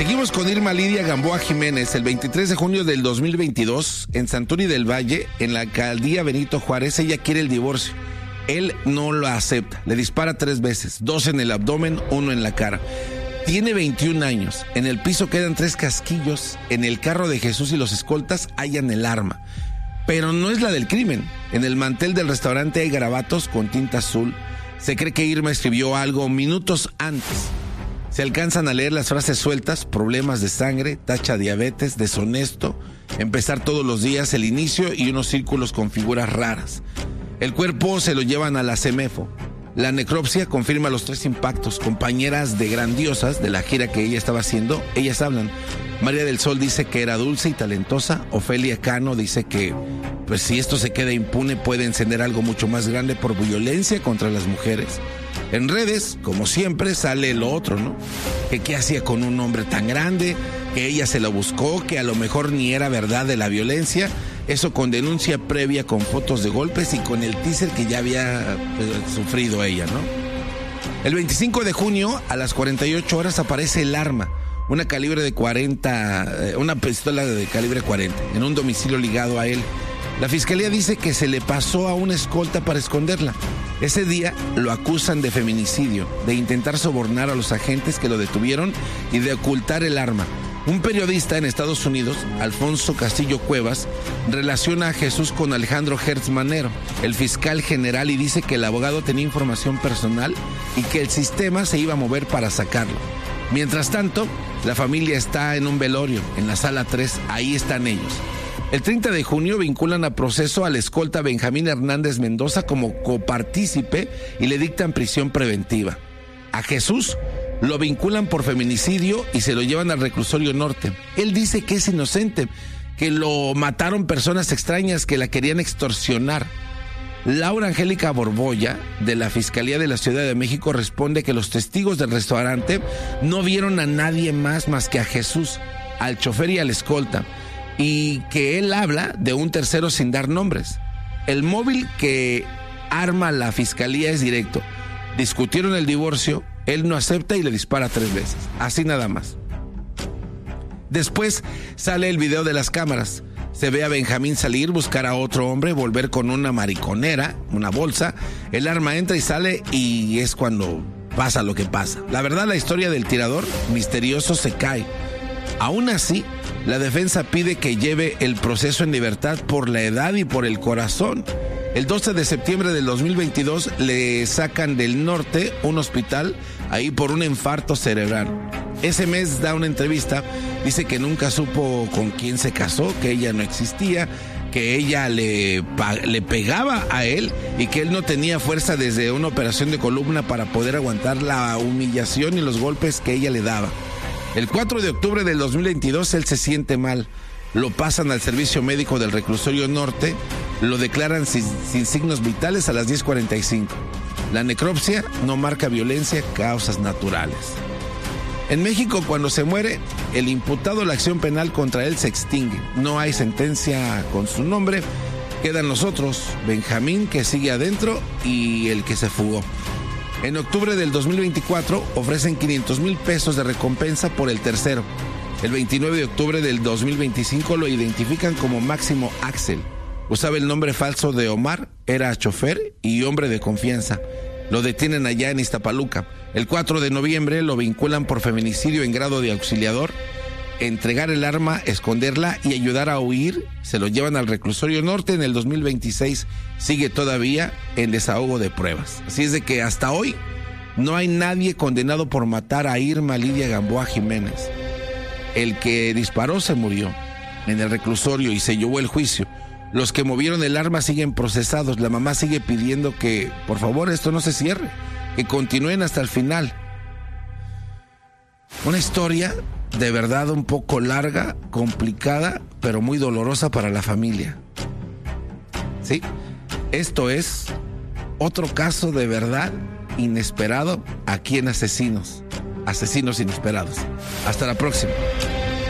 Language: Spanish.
Seguimos con Irma Lidia Gamboa Jiménez. El 23 de junio del 2022, en Santurce del Valle, en la alcaldía Benito Juárez, ella quiere el divorcio. Él no lo acepta. Le dispara 3 veces, 2 en el abdomen, 1 en la cara. Tiene 21 años. En el piso quedan 3 casquillos. En el carro de Jesús y los escoltas hallan el arma. Pero no es la del crimen. En el mantel del restaurante hay garabatos con tinta azul. Se cree que Irma escribió algo minutos antes. Se alcanzan a leer las frases sueltas: problemas de sangre, tacha diabetes, deshonesto, empezar todos los días, el inicio y unos círculos con figuras raras. El cuerpo se lo llevan a la CEMEFO. La necropsia confirma los 3 impactos. Compañeras de Grandiosas, de la gira que ella estaba haciendo, ellas hablan. María del Sol dice que era dulce y talentosa. Ofelia Cano dice que, pues si esto se queda impune, puede encender algo mucho más grande por violencia contra las mujeres. En redes, como siempre, sale lo otro, ¿no? Que qué hacía con un hombre tan grande, que ella se lo buscó, que a lo mejor ni era verdad de la violencia. Eso con denuncia previa, con fotos de golpes y con el teaser que ya había sufrido ella, ¿no? El 25 de junio, a las 48 horas, aparece el arma. Una pistola de calibre 40, en un domicilio ligado a él. La fiscalía dice que se le pasó a una escolta para esconderla. Ese día lo acusan de feminicidio, de intentar sobornar a los agentes que lo detuvieron y de ocultar el arma. Un periodista en Estados Unidos, Alfonso Castillo Cuevas, relaciona a Jesús con Alejandro Hertz Manero, el fiscal general, y dice que el abogado tenía información personal y que el sistema se iba a mover para sacarlo. Mientras tanto, la familia está en un velorio, en la sala 3, ahí están ellos. El 30 de junio vinculan a proceso al escolta Benjamín Hernández Mendoza como copartícipe y le dictan prisión preventiva. A Jesús lo vinculan por feminicidio y se lo llevan al reclusorio norte. Él dice que es inocente, que lo mataron personas extrañas que la querían extorsionar. Laura Angélica Borbolla, de la Fiscalía de la Ciudad de México, responde que los testigos del restaurante no vieron a nadie más que a Jesús, al chofer y al escolta, y que él habla de un tercero sin dar nombres. El móvil que arma la Fiscalía es directo. Discutieron el divorcio, él no acepta y le dispara 3 veces. Así nada más. Después sale el video de las cámaras. Se ve a Benjamín salir, buscar a otro hombre, volver con una mariconera, una bolsa. El arma entra y sale y es cuando pasa lo que pasa. La verdad, la historia del tirador misterioso se cae. Aún así, la defensa pide que lleve el proceso en libertad por la edad y por el corazón. El 12 de septiembre del 2022 le sacan del norte un hospital ahí por un infarto cerebral. Ese mes da una entrevista, dice que nunca supo con quién se casó, que ella no existía, que ella le pegaba a él y que él no tenía fuerza desde una operación de columna para poder aguantar la humillación y los golpes que ella le daba. El 4 de octubre del 2022 él se siente mal. Lo pasan al servicio médico del reclusorio norte, lo declaran sin signos vitales a las 10:45. La necropsia no marca violencia, causas naturales. En México, cuando se muere, el imputado, la acción penal contra él se extingue. No hay sentencia con su nombre. Quedan los otros, Benjamín, que sigue adentro, y el que se fugó. En octubre del 2024 ofrecen 500,000 pesos de recompensa por el tercero. El 29 de octubre del 2025 lo identifican como Máximo Axel. Usaba el nombre falso de Omar, era chofer y hombre de confianza. Lo detienen allá en Iztapaluca. El 4 de noviembre lo vinculan por feminicidio en grado de auxiliador, entregar el arma, esconderla y ayudar a huir. Se lo llevan al reclusorio norte. En el 2026 sigue todavía en desahogo de pruebas. Así es de que hasta hoy no hay nadie condenado por matar a Irma Lidia Gamboa Jiménez. El que disparó se murió en el reclusorio y se llevó el juicio. Los que movieron el arma siguen procesados. La mamá sigue pidiendo que, por favor, esto no se cierre, que continúen hasta el final. Una historia de verdad un poco larga, complicada, pero muy dolorosa para la familia. Sí, esto es otro caso de verdad inesperado aquí en Asesinos Inesperados. Hasta la próxima.